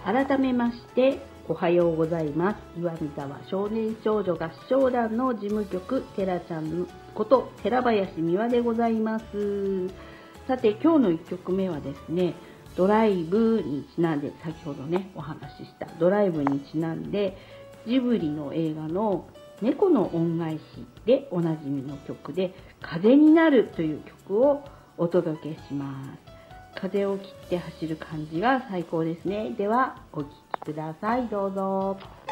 改めましておはようございます。岩見沢少年少女合唱団の事務局てらちゃんこと寺林美和でございます。さて今日の1曲目はですね、ドライブにちなんで、先ほどねお話ししたドライブにちなんで、ジブリの映画の猫の恩返しでおなじみの曲で、風になるという曲をお届けします。風を切って走る感じが最高ですね。ではお聴きください。どうぞ。